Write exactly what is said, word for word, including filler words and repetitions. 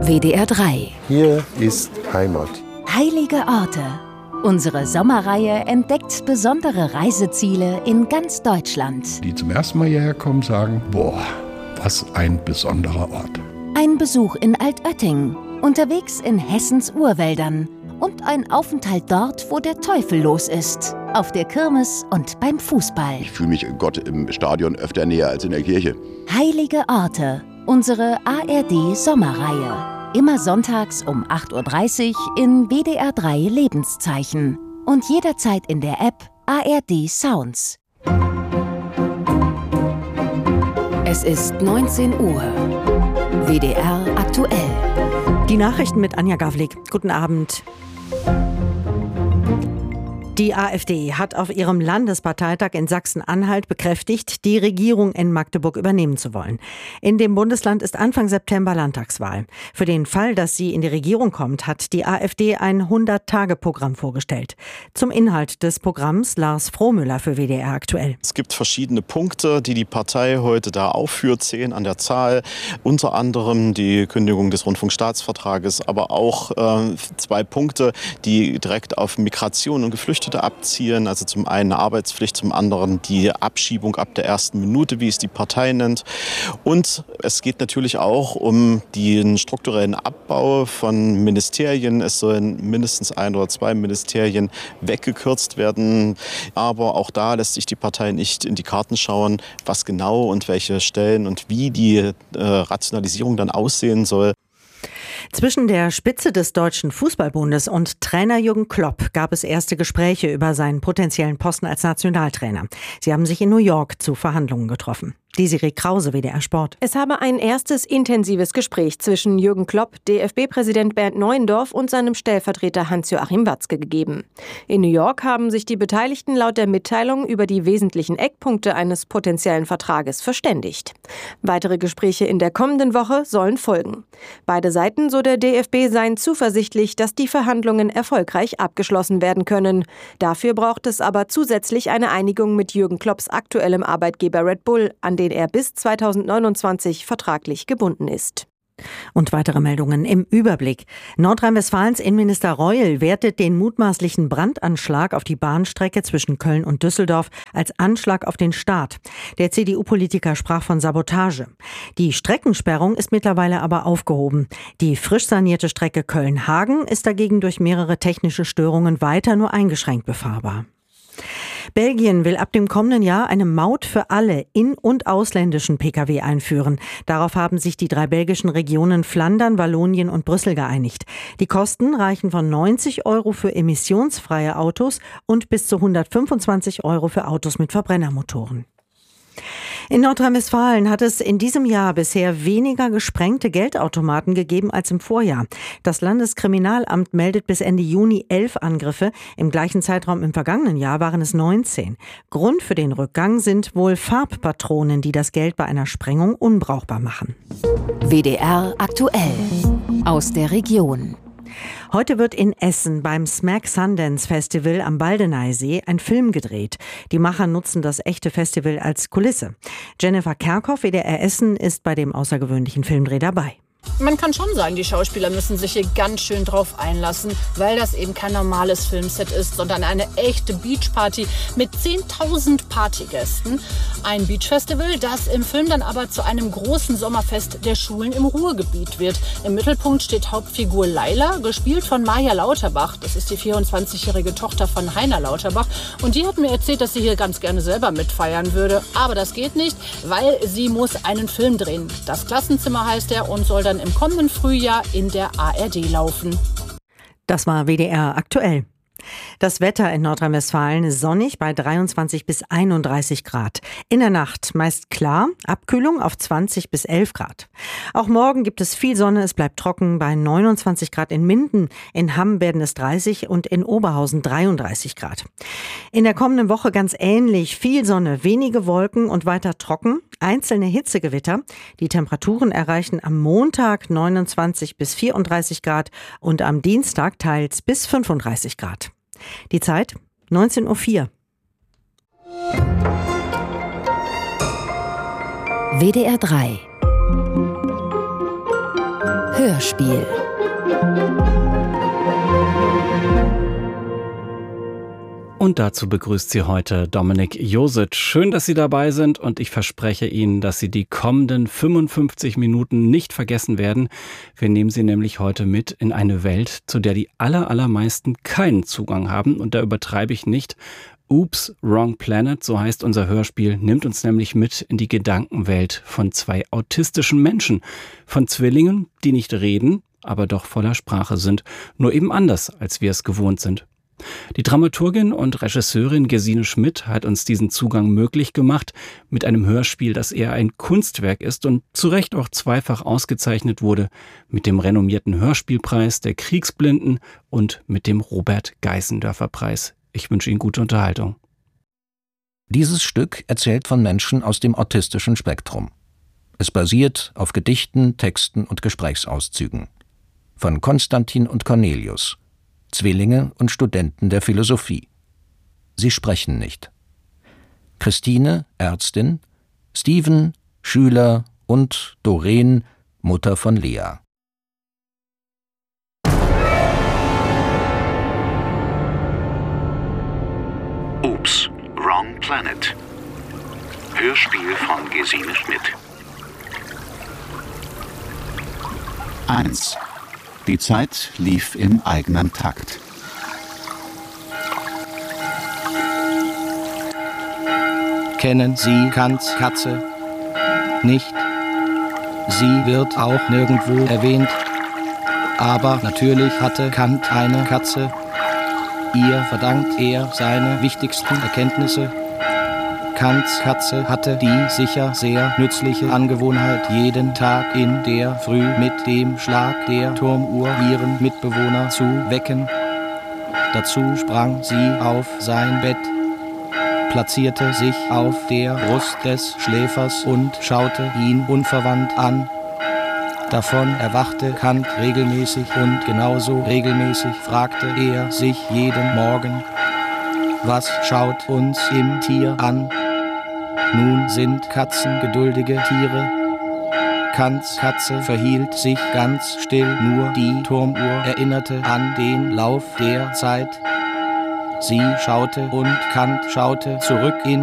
W D R drei. Hier ist Heimat. Heilige Orte. Unsere Sommerreihe entdeckt besondere Reiseziele in ganz Deutschland. Die zum ersten Mal hierher kommen, sagen, boah, was ein besonderer Ort. Ein Besuch in Altötting, unterwegs in Hessens Urwäldern und ein Aufenthalt dort, wo der Teufel los ist. Auf der Kirmes und beim Fußball. Ich fühle mich Gott im Stadion öfter näher als in der Kirche. Heilige Orte. Unsere A R D-Sommerreihe. Immer sonntags um acht Uhr dreißig in W D R drei Lebenszeichen. Und jederzeit in der App A R D Sounds. Es ist neunzehn Uhr. W D R aktuell. Die Nachrichten mit Anja Gavlik. Guten Abend. Die AfD hat auf ihrem Landesparteitag in Sachsen-Anhalt bekräftigt, die Regierung in Magdeburg übernehmen zu wollen. In dem Bundesland ist Anfang September Landtagswahl. Für den Fall, dass sie in die Regierung kommt, hat die AfD ein hundert-Tage-Programm vorgestellt. Zum Inhalt des Programms Lars Frohmüller für W D R aktuell. Es gibt verschiedene Punkte, die die Partei heute da aufführt, zehn an der Zahl. Unter anderem die Kündigung des Rundfunkstaatsvertrages, aber auch äh, zwei Punkte, die direkt auf Migration und Geflüchtete abzielen. Also zum einen eine Arbeitspflicht, zum anderen die Abschiebung ab der ersten Minute, wie es die Partei nennt. Und es geht natürlich auch um den strukturellen Abbau von Ministerien. Es sollen mindestens ein oder zwei Ministerien weggekürzt werden. Aber auch da lässt sich die Partei nicht in die Karten schauen, was genau und welche Stellen und wie die äh, Rationalisierung dann aussehen soll. Zwischen der Spitze des Deutschen Fußballbundes und Trainer Jürgen Klopp gab es erste Gespräche über seinen potenziellen Posten als Nationaltrainer. Sie haben sich in New York zu Verhandlungen getroffen. Desiree Krause, W D R Sport. Es habe ein erstes intensives Gespräch zwischen Jürgen Klopp, D F B-Präsident Bernd Neuendorf und seinem Stellvertreter Hans-Joachim Watzke gegeben. In New York haben sich die Beteiligten laut der Mitteilung über die wesentlichen Eckpunkte eines potenziellen Vertrages verständigt. Weitere Gespräche in der kommenden Woche sollen folgen. Beide Seiten, so der D F B, seien zuversichtlich, dass die Verhandlungen erfolgreich abgeschlossen werden können. Dafür braucht es aber zusätzlich eine Einigung mit Jürgen Klopps aktuellem Arbeitgeber Red Bull, an den er bis zweitausendneunundzwanzig vertraglich gebunden ist. Und weitere Meldungen im Überblick. Nordrhein-Westfalens Innenminister Reul wertet den mutmaßlichen Brandanschlag auf die Bahnstrecke zwischen Köln und Düsseldorf als Anschlag auf den Staat. Der C D U-Politiker sprach von Sabotage. Die Streckensperrung ist mittlerweile aber aufgehoben. Die frisch sanierte Strecke Köln-Hagen ist dagegen durch mehrere technische Störungen weiter nur eingeschränkt befahrbar. Belgien will ab dem kommenden Jahr eine Maut für alle in- und ausländischen Pkw einführen. Darauf haben sich die drei belgischen Regionen Flandern, Wallonien und Brüssel geeinigt. Die Kosten reichen von neunzig Euro für emissionsfreie Autos und bis zu hundertfünfundzwanzig Euro für Autos mit Verbrennermotoren. In Nordrhein-Westfalen hat es in diesem Jahr bisher weniger gesprengte Geldautomaten gegeben als im Vorjahr. Das Landeskriminalamt meldet bis Ende Juni elf Angriffe. Im gleichen Zeitraum im vergangenen Jahr waren es neunzehn. Grund für den Rückgang sind wohl Farbpatronen, die das Geld bei einer Sprengung unbrauchbar machen. W D R aktuell. Aus der Region. Heute wird in Essen beim Smack Sundance Festival am Baldeneysee ein Film gedreht. Die Macher nutzen das echte Festival als Kulisse. Jennifer Kerkhoff, W D R Essen, ist bei dem außergewöhnlichen Filmdreh dabei. Man kann schon sagen, die Schauspieler müssen sich hier ganz schön drauf einlassen, weil das eben kein normales Filmset ist, sondern eine echte Beachparty mit zehntausend Partygästen. Ein Beachfestival, das im Film dann aber zu einem großen Sommerfest der Schulen im Ruhrgebiet wird. Im Mittelpunkt steht Hauptfigur Laila, gespielt von Maja Lauterbach. Das ist die vierundzwanzigjährige Tochter von Heiner Lauterbach. Und die hat mir erzählt, dass sie hier ganz gerne selber mitfeiern würde. Aber das geht nicht, weil sie muss einen Film drehen. Das Klassenzimmer heißt er und soll dann im kommenden Frühjahr in der A R D laufen. Das war W D R aktuell. Das Wetter in Nordrhein-Westfalen ist sonnig bei dreiundzwanzig bis einunddreißig Grad. In der Nacht meist klar, Abkühlung auf zwanzig bis elf Grad. Auch morgen gibt es viel Sonne, es bleibt trocken bei neunundzwanzig Grad in Minden, in Hamm werden es dreißig und in Oberhausen dreiunddreißig Grad. In der kommenden Woche ganz ähnlich, viel Sonne, wenige Wolken und weiter trocken, einzelne Hitzegewitter. Die Temperaturen erreichen am Montag neunundzwanzig bis vierunddreißig Grad und am Dienstag teils bis fünfunddreißig Grad. Die Zeit neunzehn Uhr vier. W D R drei Hörspiel. Und dazu begrüßt Sie heute Dominik Josic. Schön, dass Sie dabei sind und ich verspreche Ihnen, dass Sie die kommenden fünfundfünfzig Minuten nicht vergessen werden. Wir nehmen Sie nämlich heute mit in eine Welt, zu der die aller, allermeisten keinen Zugang haben. Und da übertreibe ich nicht. Oops, Wrong Planet, so heißt unser Hörspiel, nimmt uns nämlich mit in die Gedankenwelt von zwei autistischen Menschen. Von Zwillingen, die nicht reden, aber doch voller Sprache sind. Nur eben anders, als wir es gewohnt sind. Die Dramaturgin und Regisseurin Gesine Schmidt hat uns diesen Zugang möglich gemacht mit einem Hörspiel, das eher ein Kunstwerk ist und zu Recht auch zweifach ausgezeichnet wurde, mit dem renommierten Hörspielpreis der Kriegsblinden und mit dem Robert-Geißendörfer-Preis. Ich wünsche Ihnen gute Unterhaltung. Dieses Stück erzählt von Menschen aus dem autistischen Spektrum. Es basiert auf Gedichten, Texten und Gesprächsauszügen. Von Konstantin und Cornelius, Zwillinge und Studenten der Philosophie. Sie sprechen nicht. Christine, Ärztin, Steven, Schüler und Doreen, Mutter von Lea. Oops, Wrong Planet. Hörspiel von Gesine Schmidt. eins. Die Zeit lief im eigenen Takt. Kennen Sie Kants Katze nicht? Sie wird auch nirgendwo erwähnt. Aber natürlich hatte Kant eine Katze. Ihr verdankt er seine wichtigsten Erkenntnisse. Kants Katze hatte die sicher sehr nützliche Angewohnheit, jeden Tag in der Früh mit dem Schlag der Turmuhr ihren Mitbewohner zu wecken. Dazu sprang sie auf sein Bett, platzierte sich auf der Brust des Schläfers und schaute ihn unverwandt an. Davon erwachte Kant regelmäßig und genauso regelmäßig fragte er sich jeden Morgen: Was schaut uns im Tier an? Nun sind Katzen geduldige Tiere. Kants Katze verhielt sich ganz still, nur die Turmuhr erinnerte an den Lauf der Zeit. Sie schaute und Kant schaute zurück in